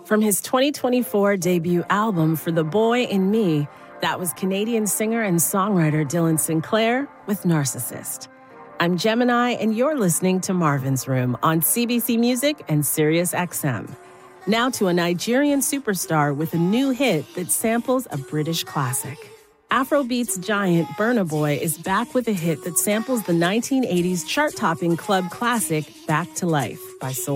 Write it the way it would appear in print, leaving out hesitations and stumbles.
From his 2024 debut album For the Boy in Me, that was Canadian singer and songwriter Dylan Sinclair with Narcissist. I'm Gemini, and you're listening to Marvin's Room on CBC Music and SiriusXM. Now to a Nigerian superstar with a new hit that samples a British classic. Afrobeats giant Burna Boy is back with a hit that samples the 1980s chart-topping club classic Back to Life by Soul